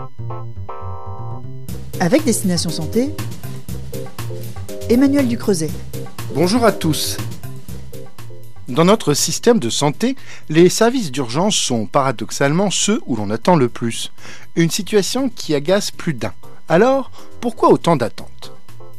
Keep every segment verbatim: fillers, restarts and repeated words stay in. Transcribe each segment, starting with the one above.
Avec Destination Santé, Emmanuel Ducreuset. Bonjour à tous. Dans notre système de santé, les services d'urgence sont paradoxalement ceux où l'on attend le plus. Une situation qui agace plus d'un. Alors, pourquoi autant d'attentes ?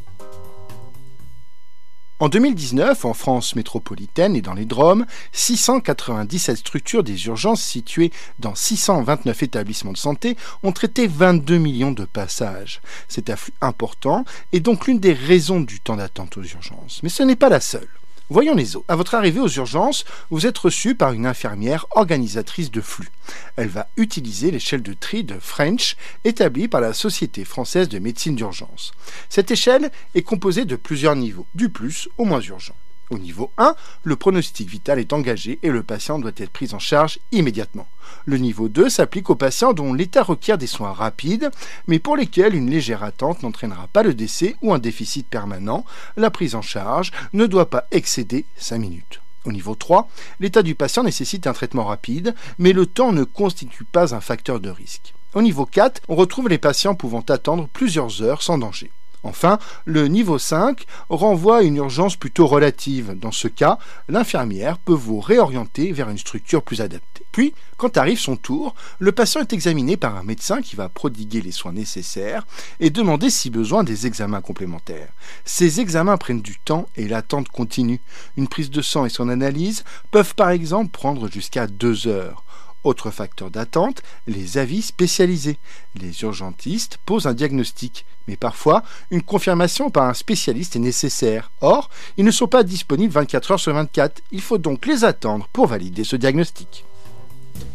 En deux mille dix-neuf, en France métropolitaine et dans les Drom, six cent quatre-vingt-dix-sept structures des urgences situées dans six cent vingt-neuf établissements de santé ont traité vingt-deux millions de passages. Cet afflux important est donc l'une des raisons du temps d'attente aux urgences. Mais ce n'est pas la seule. Voyons les autres. À votre arrivée aux urgences, vous êtes reçu par une infirmière organisatrice de flux. Elle va utiliser l'échelle de tri de French établie par la Société française de médecine d'urgence. Cette échelle est composée de plusieurs niveaux, du plus au moins urgent. Au niveau un, le pronostic vital est engagé et le patient doit être pris en charge immédiatement. Le niveau deux s'applique aux patients dont l'état requiert des soins rapides, mais pour lesquels une légère attente n'entraînera pas le décès ou un déficit permanent. La prise en charge ne doit pas excéder cinq minutes. Au niveau trois, l'état du patient nécessite un traitement rapide, mais le temps ne constitue pas un facteur de risque. Au niveau quatre, on retrouve les patients pouvant attendre plusieurs heures sans danger. Enfin, le niveau cinq renvoie à une urgence plutôt relative. Dans ce cas, l'infirmière peut vous réorienter vers une structure plus adaptée. Puis, quand arrive son tour, le patient est examiné par un médecin qui va prodiguer les soins nécessaires et demander si besoin des examens complémentaires. Ces examens prennent du temps et l'attente continue. Une prise de sang et son analyse peuvent par exemple prendre jusqu'à deux heures. Autre facteur d'attente, les avis spécialisés. Les urgentistes posent un diagnostic, mais parfois, une confirmation par un spécialiste est nécessaire. Or, ils ne sont pas disponibles vingt-quatre heures sur vingt-quatre. Il faut donc les attendre pour valider ce diagnostic.